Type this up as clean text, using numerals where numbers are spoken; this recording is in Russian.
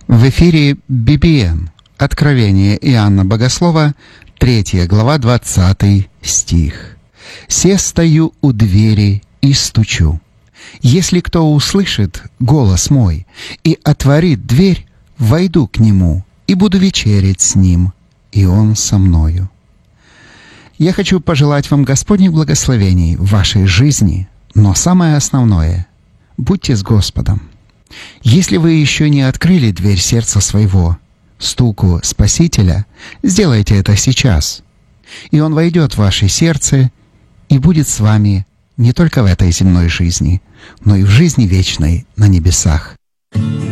В эфире BBN. Откровение Иоанна Богослова, 3 глава, 20 стих. «Се стою у двери и стучу. Если кто услышит голос мой и отворит дверь, войду к нему и буду вечерять с ним, и он со мною». Я хочу пожелать вам Господних благословений в вашей жизни, но самое основное — будьте с Господом. Если вы еще не открыли дверь сердца своего стуку Спасителя, сделайте это сейчас, и Он войдет в ваше сердце и будет с вами не только в этой земной жизни, но и в жизни вечной на небесах.